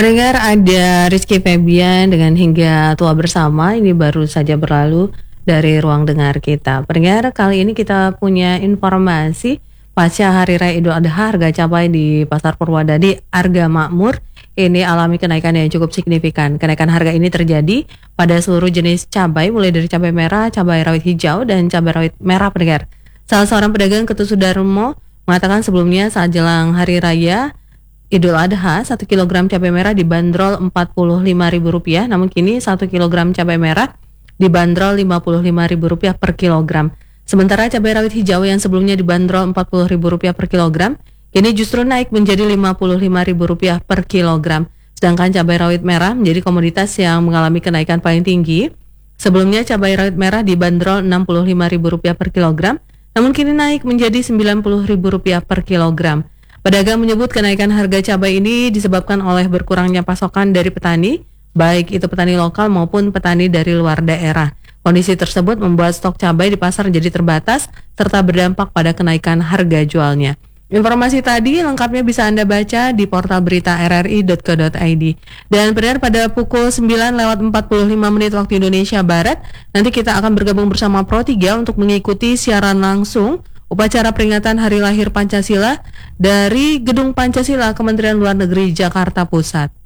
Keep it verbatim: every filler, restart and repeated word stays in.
Pendengar, ada Rizky Febian dengan Hingga Tua Bersama. Ini baru saja berlalu dari ruang dengar kita. Pendengar, kali ini kita punya informasi pasca Hari Raya Idul Adha, harga cabai di Pasar Purwodadi Arga Makmur ini alami kenaikan yang cukup signifikan. Kenaikan harga ini terjadi pada seluruh jenis cabai, mulai dari cabai merah, cabai rawit hijau, dan cabai rawit merah. Pendengar, salah seorang pedagang Ketut Sudarmo mengatakan sebelumnya saat jelang Hari Raya Idul Adha, satu kilogram cabai merah dibanderol empat puluh lima ribu rupiah, namun kini satu kilogram cabai merah dibanderol lima puluh lima ribu rupiah per kilogram. Sementara cabai rawit hijau yang sebelumnya dibanderol empat puluh ribu rupiah per kilogram, kini justru naik menjadi lima puluh lima ribu rupiah per kilogram. Sedangkan cabai rawit merah menjadi komoditas yang mengalami kenaikan paling tinggi. Sebelumnya cabai rawit merah dibanderol enam puluh lima ribu rupiah per kilogram, namun kini naik menjadi sembilan puluh ribu rupiah per kilogram. Pedagang menyebut kenaikan harga cabai ini disebabkan oleh berkurangnya pasokan dari petani, baik itu petani lokal maupun petani dari luar daerah. Kondisi tersebut membuat stok cabai di pasar jadi terbatas serta berdampak pada kenaikan harga jualnya. Informasi tadi lengkapnya bisa Anda baca di portal berita r r i dot co dot i d. Dan benar pada pukul sembilan lewat empat puluh lima menit waktu Indonesia Barat, nanti kita akan bergabung bersama Pro tiga untuk mengikuti siaran langsung upacara peringatan Hari Lahir Pancasila dari Gedung Pancasila Kementerian Luar Negeri Jakarta Pusat.